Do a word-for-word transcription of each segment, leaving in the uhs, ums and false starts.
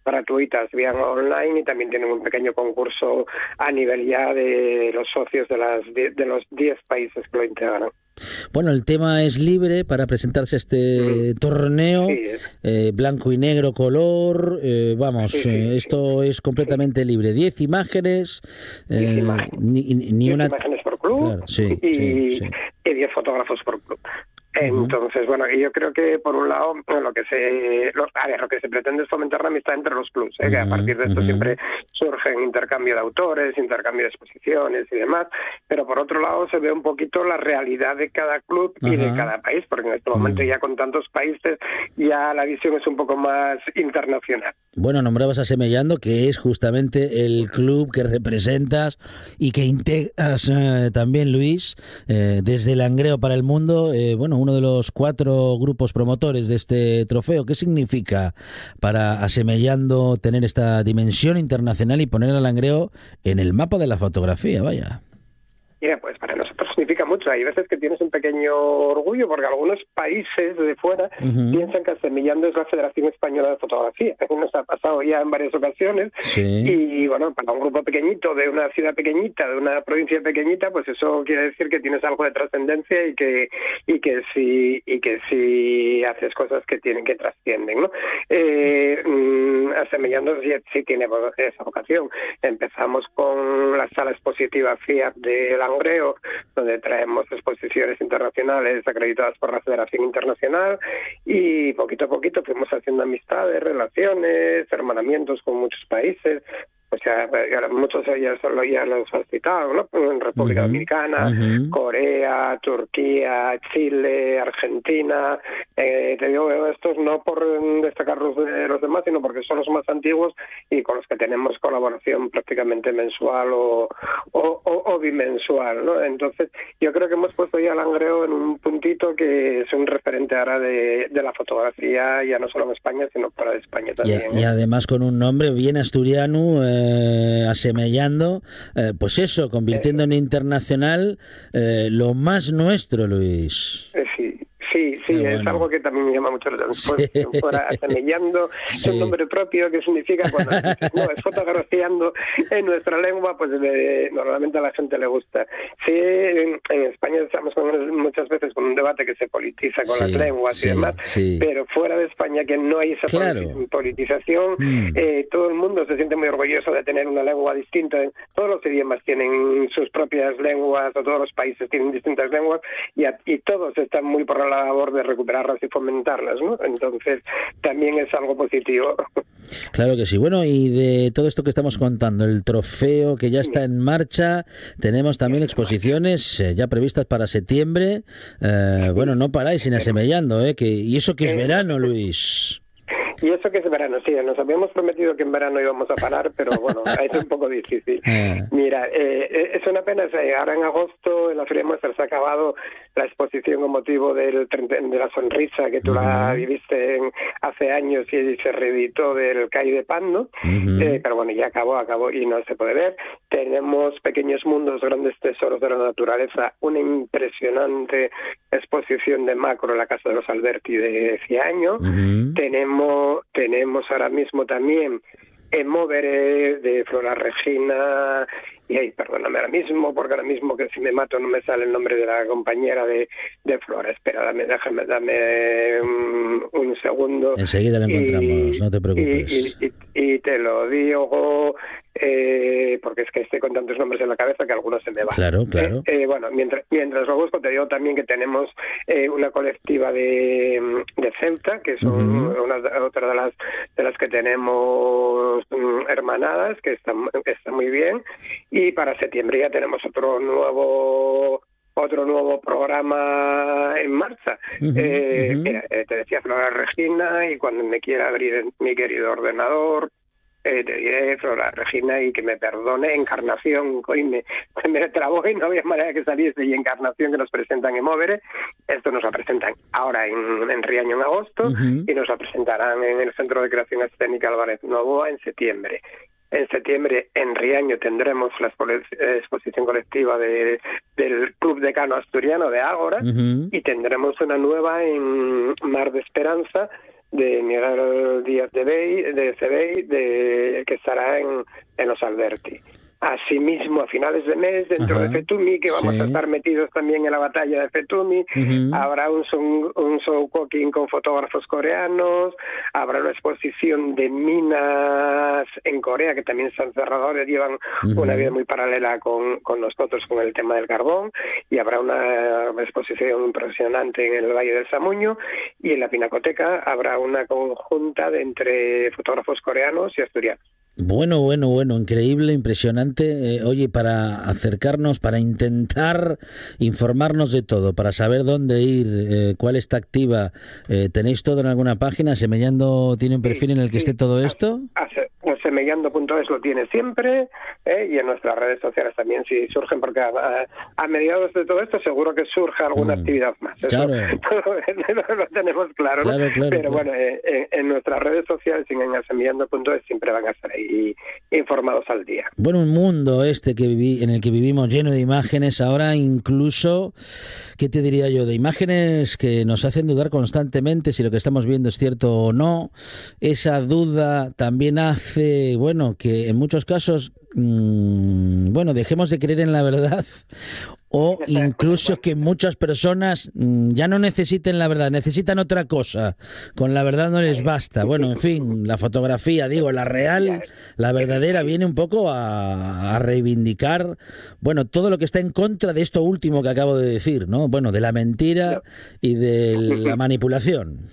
gratuitas vía online, y también tienen un pequeño concurso a nivel ya de los socios de, las, de los diez países que lo integran. Bueno, el tema es libre para presentarse a este mm. torneo, sí. eh, blanco y negro color, eh, vamos, sí, sí, eh, esto sí. es completamente sí. libre. Diez imágenes, eh, diez imágenes, ni, ni diez una... imágenes por club, claro, sí, y, sí, sí. y diez fotógrafos por club. Entonces, bueno, yo creo que por un lado lo que se lo, a ver, lo que se pretende es fomentar la amistad entre los clubs, ¿eh? Uh-huh, que a partir de esto uh-huh. siempre surgen intercambio de autores, intercambio de exposiciones y demás, pero por otro lado se ve un poquito la realidad de cada club uh-huh. y de cada país, porque en este momento uh-huh. ya con tantos países ya la visión es un poco más internacional. Bueno, nombrabas a Semellando, que es justamente el club que representas y que integras eh, también, Luis, eh, desde Langreo para el Mundo, eh, bueno, uno de los cuatro grupos promotores de este trofeo. ¿Qué significa para Asemellando tener esta dimensión internacional y poner a Langreo en el mapa de la fotografía? Vaya. Mira, pues para nosotros significa mucho. Hay veces que tienes un pequeño orgullo porque algunos países de fuera uh-huh. piensan que Asemellando es la Federación Española de Fotografía. Nos ha pasado ya en varias ocasiones. Sí. Y bueno, para un grupo pequeñito, de una ciudad pequeñita, de una provincia pequeñita, pues eso quiere decir que tienes algo de trascendencia y que y que sí y que sí haces cosas que tienen que trascienden, ¿no? Eh, mmm, Asemellando sí, sí tiene esa vocación. Empezamos con la sala expositiva Fiat de la Langreo, donde traemos exposiciones internacionales acreditadas por la Federación Internacional, y poquito a poquito fuimos haciendo amistades, relaciones, hermanamientos con muchos países. O sea, muchos de ellos ya los has citado, ¿no? En República uh-huh. Dominicana, uh-huh. Corea, Turquía, Chile, Argentina. Eh, te digo estos no por destacar los de los demás, sino porque son los más antiguos y con los que tenemos colaboración prácticamente mensual o, o, o, o bimensual, ¿no? Entonces, yo creo que hemos puesto ya a Langreo en un puntito que es un referente ahora de, de la fotografía, ya no solo en España, sino fuera de España también. Y, y además con un nombre bien asturiano, eh, Asemellando, eh, pues eso, convirtiendo en internacional eh, lo más nuestro, Luis. Eh, sí. Sí, sí, Qué es bueno. algo que también me llama mucho la atención. Sí. Pues, fuera Asemellando, sí. es un nombre propio que significa cuando dices, no, es fotografiando en nuestra lengua, pues de, normalmente a la gente le gusta. Sí, en, en España estamos con, muchas veces con un debate que se politiza con sí, las lenguas sí, y demás, sí. pero fuera de España, que no hay esa claro. politización, mm. eh, todo el mundo se siente muy orgulloso de tener una lengua distinta. Todos los idiomas tienen sus propias lenguas, o todos los países tienen distintas lenguas, y, a, y todos están muy por la labor de recuperarlas y fomentarlas, ¿no? Entonces también es algo positivo. Claro que sí. Bueno, y de todo esto que estamos contando, el trofeo que ya está en marcha, tenemos también exposiciones eh, ya previstas para septiembre. Eh, bueno, no paráis sin Asemellando, ¿eh? Que, y eso que es verano, Luis. Y eso que es verano, sí, nos habíamos prometido que en verano íbamos a parar, pero bueno, es un poco difícil. Mira, eh, es una pena, ahora en agosto en la Feria de Muestras se ha acabado la exposición con motivo del, de la sonrisa, que tú uh-huh. la viviste en, hace años y se reeditó del C A I de Pando, uh-huh. eh, pero bueno, ya acabó, acabó y no se puede ver. Tenemos Pequeños Mundos, Grandes Tesoros de la Naturaleza, una impresionante exposición de macro en la Casa de los Alberti de Ciaño. Uh-huh. Tenemos Tenemos ahora mismo también Emovere de Flora Regina, y ay, perdóname ahora mismo, porque ahora mismo que si me mato no me sale el nombre de la compañera de, de Flora. Espera, dame, déjame, dame un, un segundo. Enseguida lo encontramos, y, no te preocupes. Y, y, y, y te lo digo, eh, porque es que estoy con tantos nombres en la cabeza que algunos se me van. Claro, claro. Eh, eh, bueno, mientras, mientras lo busco, te digo también que tenemos eh, una colectiva de, de Ceuta, que son uh-huh. una, otra de las, de las que tenemos um, hermanadas, que está, que está muy bien. Y para septiembre ya tenemos otro nuevo otro nuevo programa en marcha. Uh-huh, eh, uh-huh. Mira, eh, te decía Flora Regina, y cuando me quiera abrir mi querido ordenador, eh, te diré Flora Regina, y que me perdone Encarnación, hoy me, me trabó y no había manera que saliese, y Encarnación, que nos presentan en Móvere. Esto nos lo presentan ahora en, en Riaño en agosto, uh-huh. y nos lo presentarán en el Centro de Creación Escénica Álvarez Novoa en septiembre. En septiembre, en Riaño, tendremos la exposición colectiva de, del Club Decano Asturiano de Ágora, uh-huh. y tendremos una nueva en Mar de Esperanza, de Miguel Díaz de Bey, de Cebey, de, que estará en, en Los Alberti. Asimismo, a finales de mes, dentro Ajá, de Fetumi, que vamos sí. a estar metidos también en la batalla de Fetumi, uh-huh. habrá un, un, un show cooking con fotógrafos coreanos, habrá una exposición de minas en Corea, que también son cerradores, llevan uh-huh. una vida muy paralela con, con nosotros con el tema del carbón, y habrá una exposición impresionante en el Valle del Samuño, y en la Pinacoteca habrá una conjunta de entre fotógrafos coreanos y asturianos. Bueno, bueno, bueno, increíble, impresionante. Eh, oye, para acercarnos, para intentar informarnos de todo, para saber dónde ir, eh, cuál está activa, eh, ¿tenéis todo en alguna página? ¿Semellando tiene un perfil sí, en el que sí. esté todo esto? Semellando punto es lo tiene siempre, ¿eh? Y en nuestras redes sociales también, si surgen, porque a, a mediados de todo esto seguro que surge alguna mm. actividad más. Eso, claro. Todo lo tenemos claro, ¿no? Claro, claro, pero claro. bueno, eh, en, en nuestras redes sociales y en semellando punto es siempre van a estar ahí informados al día. Bueno, un mundo este que viví, en el que vivimos lleno de imágenes, ahora incluso, ¿qué te diría yo? De imágenes que nos hacen dudar constantemente si lo que estamos viendo es cierto o no. Esa duda también hace bueno, que en muchos casos, mmm, bueno, dejemos de creer en la verdad o incluso que muchas personas mmm, ya no necesiten la verdad, necesitan otra cosa. Con la verdad no les basta. Bueno, en fin, la fotografía, digo, la real, la verdadera, viene un poco a, a reivindicar, bueno, todo lo que está en contra de esto último que acabo de decir, ¿no? Bueno, de la mentira y de la manipulación.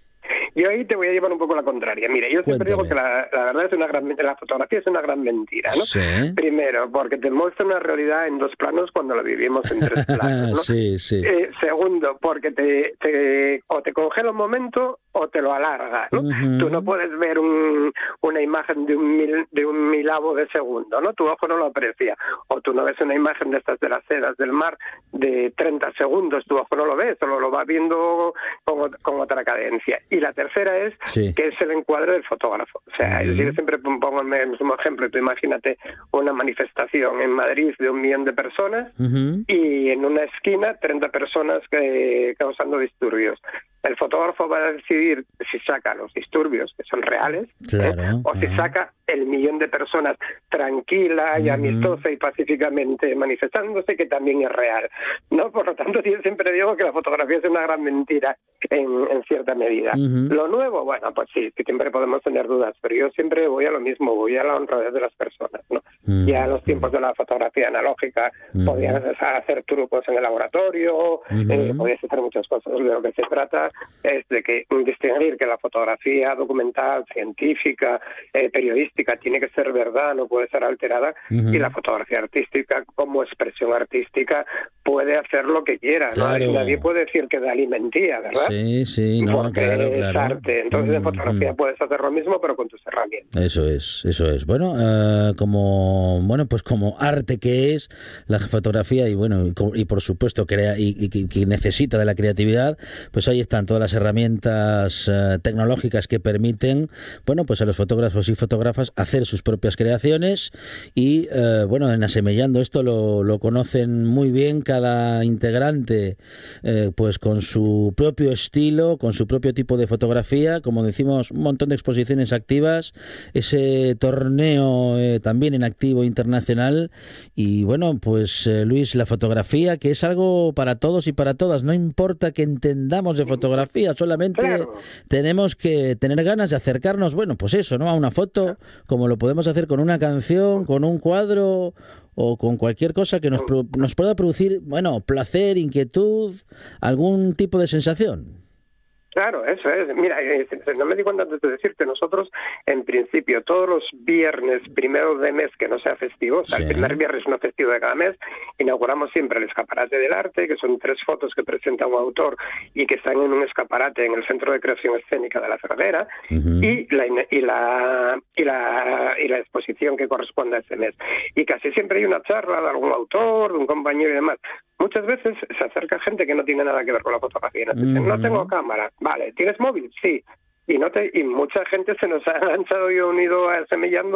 Yo ahí te voy a llevar un poco la contraria. Mira, yo siempre Cuéntame. digo que la, la verdad es una gran, la fotografía es una gran mentira, ¿no? Sí. Primero, porque te muestra una realidad en dos planos cuando la vivimos en tres planos, ¿no? Sí, sí. Eh, segundo, porque te, te o te congela un momento o te lo alarga, ¿no? Uh-huh. Tú no puedes ver un, una imagen de un mil, de un milavo de segundo, ¿no? Tu ojo no lo aprecia. O tú no ves una imagen de estas de las sedas del mar de treinta segundos, tu ojo no lo ves, solo lo va viendo con, con otra cadencia. Y la tercera es sí. que es el encuadre del fotógrafo. O sea, uh-huh. yo siempre pongo el mismo ejemplo. Tú imagínate una manifestación en Madrid de un millón de personas uh-huh. y en una esquina treinta personas que, causando disturbios. El fotógrafo va a decidir si saca los disturbios, que son reales, claro, ¿eh? o uh-huh. si saca el millón de personas tranquila y uh-huh. amistosa y pacíficamente manifestándose, que también es real, ¿no? Por lo tanto, yo siempre digo que la fotografía es una gran mentira en, en cierta medida. Uh-huh. Lo nuevo, bueno, pues sí, que siempre podemos tener dudas, pero yo siempre voy a lo mismo, voy a la honradez de las personas, ¿no? Uh-huh. Ya en los tiempos de la fotografía analógica uh-huh. podías hacer trucos en el laboratorio, uh-huh. eh, podías hacer muchas cosas. De lo que se trata es de que distinguir que la fotografía documental, científica, eh, periodística tiene que ser verdad, no puede ser alterada, uh-huh. y la fotografía artística como expresión artística puede hacer lo que quiera, claro. ¿no? Nadie puede decir que Dalí mentía, ¿verdad? Sí, sí, no, porque claro, es claro. arte. Entonces uh-huh. en fotografía uh-huh. puedes hacer lo mismo, pero con tus herramientas. Eso es, eso es. Bueno, uh, como bueno, pues como arte que es la fotografía y bueno, y, y por supuesto crea y, y que necesita de la creatividad, pues ahí están todas las herramientas uh, tecnológicas que permiten, bueno, pues a los fotógrafos y fotógrafas hacer sus propias creaciones y, uh, bueno, en Asemellando esto lo, lo conocen muy bien cada integrante, eh, pues con su propio estilo, con su propio tipo de fotografía, como decimos, un montón de exposiciones activas, ese torneo eh, también en activo internacional y, bueno, pues eh, Luis, la fotografía, que es algo para todos y para todas, no importa que entendamos de fotografía, solamente claro. tenemos que tener ganas de acercarnos, bueno, pues eso, ¿no? A una foto, como lo podemos hacer con una canción, con un cuadro o con cualquier cosa que nos, nos pueda producir, bueno, placer, inquietud, algún tipo de sensación. Claro, eso es. Mira, no me di cuenta antes de decirte, nosotros en principio todos los viernes primeros de mes que no sea festivo, o sea, sí. el primer viernes no festivo de cada mes, inauguramos siempre el escaparate del arte, que son tres fotos que presenta un autor y que están en un escaparate en el Centro de Creación Escénica de La Ferguera, uh-huh. y, la, y, la, y, la, y la exposición que corresponde a ese mes. Y casi siempre hay una charla de algún autor, de un compañero y demás. Muchas veces se acerca gente que no tiene nada que ver con la fotografía. Nos dicen, uh-huh. no tengo cámara. Vale, ¿tienes móvil? Sí. Y no te y mucha gente se nos ha enganchado y unido a Semellando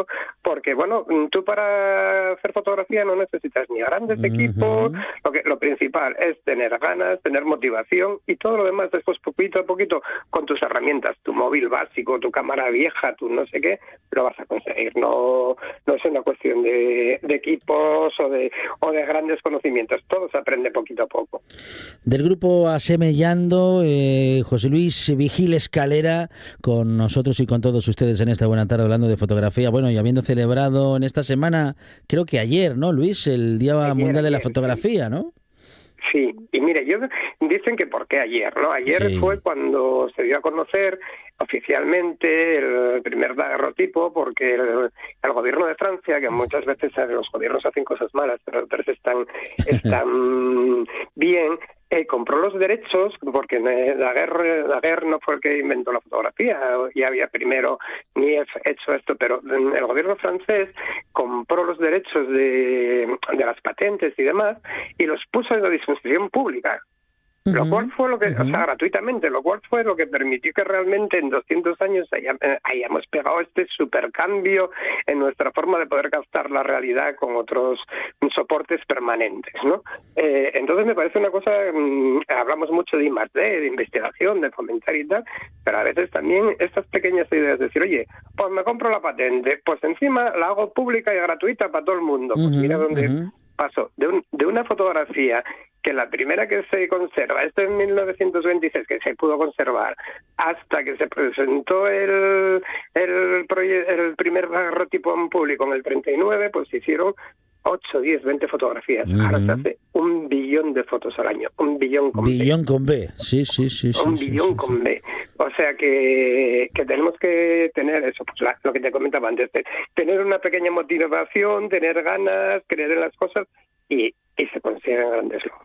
porque bueno, tú para hacer fotografía no necesitas ni grandes uh-huh. equipos, lo que lo principal es tener ganas, tener motivación, y todo lo demás después poquito a poquito con tus herramientas, tu móvil básico, tu cámara vieja, tu no sé qué, lo vas a conseguir. No, no es una cuestión de, de equipos o de, o de grandes conocimientos, todo se aprende poquito a poco. Del grupo Asemellando, eh, José Luis Vigil Escalera, con nosotros y con todos ustedes en esta buena tarde hablando de fotografía. Bueno, y habiendo celebrado en esta semana, creo que ayer, ¿no, Luis? El Día ayer, Mundial ayer, de la Fotografía, sí. ¿no? Sí, y mire, yo dicen que por qué ayer, ¿no? Ayer sí. fue cuando se dio a conocer oficialmente el primer daguerrotipo, porque el, el gobierno de Francia, que muchas veces los gobiernos hacen cosas malas, pero otras están, están bien, eh, compró los derechos, porque Daguerre, Daguerre no fue el que inventó la fotografía, ya había primero ni hecho esto, pero el gobierno francés compró los derechos de, de las patentes y demás y los puso a la disposición pública. Uh-huh. Lo cual fue lo que, uh-huh. o sea, gratuitamente, lo cual fue lo que permitió que realmente en doscientos años hayamos, hayamos pegado este supercambio en nuestra forma de poder captar la realidad con otros soportes permanentes, ¿no? Eh, entonces me parece una cosa, mmm, hablamos mucho de I más D, de investigación, de fomentar y tal, pero a veces también estas pequeñas ideas de decir, oye, pues me compro la patente, pues encima la hago pública y gratuita para todo el mundo, pues uh-huh, mira dónde uh-huh. paso de, un, de una fotografía que la primera que se conserva, esto en mil novecientos veintiséis, que se pudo conservar, hasta que se presentó el el, proye- el primer daguerrotipo en público en el treinta y nueve, pues se hicieron ocho, diez, veinte fotografías. Uh-huh. Ahora se hace un billón de fotos al año, un billón con billón B. con B, sí, sí, sí. Un sí, billón sí, con sí. B. O sea que, que tenemos que tener eso, pues la, lo que te comentaba antes, de tener una pequeña motivación, tener ganas, creer en las cosas y, y se consiguen grandes logros.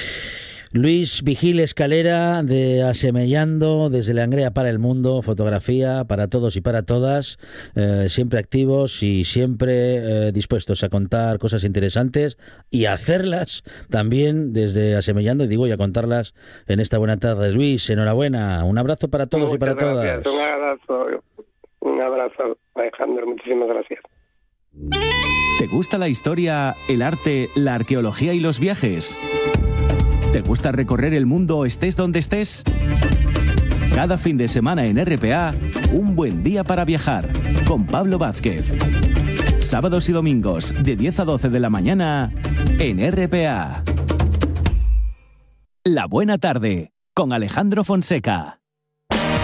Luis Vigil Escalera, de Asemellando, desde Langreo para el Mundo, fotografía para todos y para todas, eh, siempre activos y siempre eh, dispuestos a contar cosas interesantes y a hacerlas también desde Asemellando, y digo, y a contarlas en esta buena tarde. Luis, enhorabuena, un abrazo para todos Muchas y para gracias. todas. Un abrazo, un abrazo, Alejandro, muchísimas gracias. ¿Te gusta la historia, el arte, la arqueología y los viajes? ¿Te gusta recorrer el mundo estés donde estés? Cada fin de semana en R P A, un buen día para viajar, con Pablo Vázquez. Sábados y domingos, de diez a doce de la mañana, en R P A. La buena tarde, con Alejandro Fonseca.